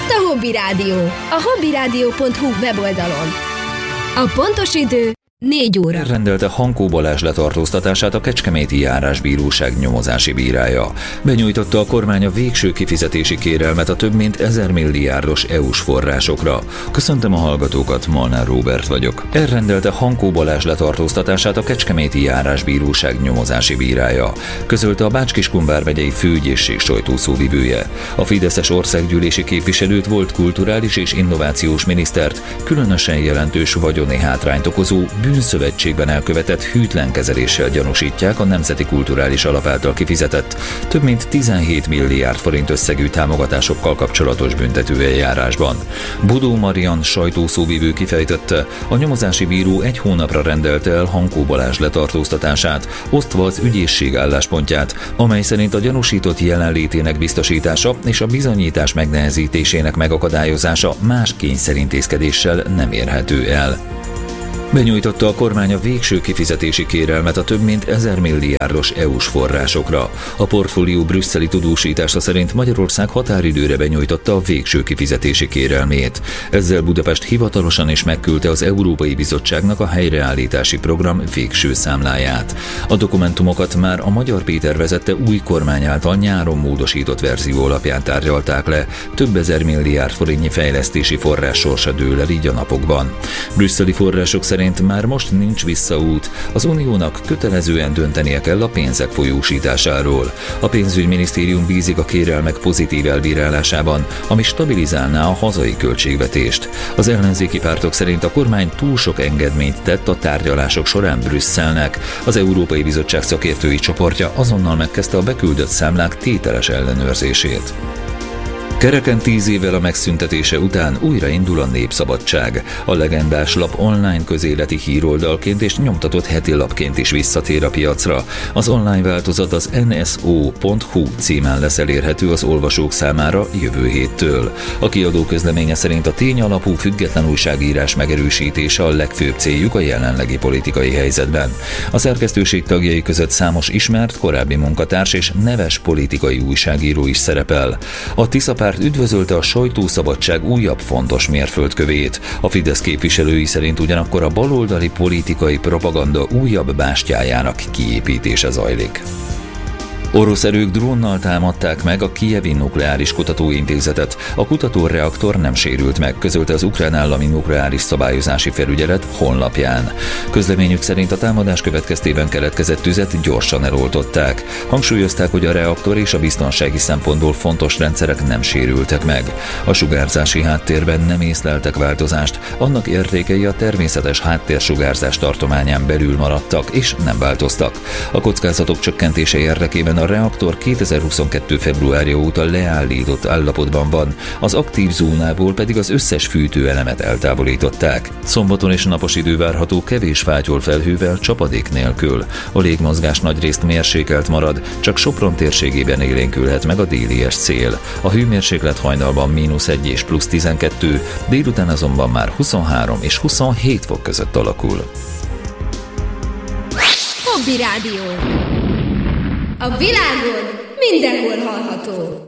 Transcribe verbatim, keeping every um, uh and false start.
Itt a Hobby Rádió, a hobbyrádió pont hu weboldalon. A pontos idő négy óra. Elrendelte Hankó Balázs letartóztatását a Kecskeméti Járásbíróság nyomozási bírája. Benyújtotta a kormány a végső kifizetési kérelmet a több mint ezer milliárdos é u-s forrásokra. Köszöntöm a hallgatókat, Molnár Róbert vagyok. Elrendelte Hankó Balázs letartóztatását a Kecskeméti Járásbíróság nyomozási bírája, közölte a Bács-Kiskun vármegyei főügyészség sajtószóvivője. A fideszes országgyűlési képviselőt, volt kulturális és innovációs minisztert különösen jelentős vagyoni hátrányt okozó bűnszövetségben elkövetett hűtlen kezeléssel gyanúsítják a Nemzeti Kulturális Alap által kifizetett több mint tizenhét milliárd forint összegű támogatásokkal kapcsolatos büntetőeljárásban. Bodó Marian sajtószóvivő kifejtette, a nyomozási bíró egy hónapra rendelte el Hankó Balázs letartóztatását, osztva az ügyészség álláspontját, amely szerint a gyanúsított jelenlétének biztosítása és a bizonyítás megnehezítésének megakadályozása más kényszerintézkedéssel nem érhető el. Benyújtotta a kormány a végső kifizetési kérelmet a több mint ezer milliárdos é u-s forrásokra. A portfólió brüsszeli tudósítása szerint Magyarország határidőre benyújtotta a végső kifizetési kérelmét. Ezzel Budapest hivatalosan is megküldte az Európai Bizottságnak a helyreállítási program végső számláját. A dokumentumokat már a Magyar Péter vezette új kormány által nyáron módosított verzió alapján tárgyalták le, több ezer milliárd forintnyi fejlesztési forrás sorsa dől el így a napokban. Brüsszeli források szerint már most nincs visszaút, az Uniónak kötelezően döntenie kell a pénzek folyósításáról. A pénzügyminisztérium bízik a kérelmek pozitív elbírálásában, ami stabilizálná a hazai költségvetést. Az ellenzéki pártok szerint a kormány túl sok engedményt tett a tárgyalások során Brüsszelnek. Az Európai Bizottság szakértői csoportja azonnal megkezdte a beküldött számlák tételes ellenőrzését. Kereken tíz évvel a megszüntetése után újraindul a Népszabadság. A legendás lap online közéleti híroldalként és nyomtatott heti lapként is visszatér a piacra. Az online változat az en es o pont hu címen lesz elérhető az olvasók számára jövő héttől. A kiadó közleménye szerint a tényalapú független újságírás megerősítése a legfőbb céljuk a jelenlegi politikai helyzetben. A szerkesztőség tagjai között számos ismert, korábbi munkatárs és neves politikai újságíró is szerepel. A Tisza párt üdvözölte a sajtószabadság újabb fontos mérföldkövét. A Fidesz képviselői szerint ugyanakkor a baloldali politikai propaganda újabb bástyájának kiépítése zajlik. Orosz erők drónnal támadták meg a Kijevi Nukleáris Kutatóintézetet. A kutatóreaktor nem sérült meg, közölte az Ukrán Állami Nukleáris Szabályozási Felügyelet honlapján. Közleményük szerint a támadás következtében keletkezett tüzet gyorsan eloltották. Hangsúlyozták, hogy a reaktor és a biztonsági szempontból fontos rendszerek nem sérültek meg. A sugárzási háttérben nem észleltek változást, annak értékei a természetes háttérsugárzás tartományán belül maradtak és nem változtak. A kockázatok csökkentése érdekében a reaktor kétezer-huszonkettő februárja óta leállított állapotban van, az aktív zónából pedig az összes fűtőelemet eltávolították. Szombaton és napos idő várható, kevés fátyol felhővel, csapadék nélkül. A légmozgás nagyrészt mérsékelt marad, csak Sopron térségében élénkülhet meg a délies szél. A hőmérséklet hajnalban mínusz egy és plusz tizenkettő, délután azonban már huszonhárom és huszonhét fok között alakul. Hobby Rádió. A világon mindenhol hallható.